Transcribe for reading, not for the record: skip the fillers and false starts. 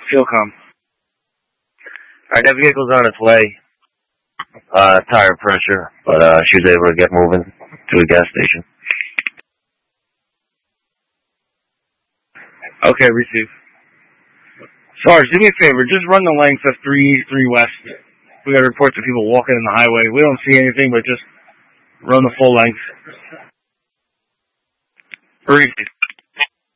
Fuel com. Alright, that vehicle's on its way. Tire pressure, but she was able to get moving to the gas station. Okay, receive. Sarge, do me a favor. Just run the length of 3 West. We got reports of people walking in the highway. We don't see anything, but just run the full length. Receive.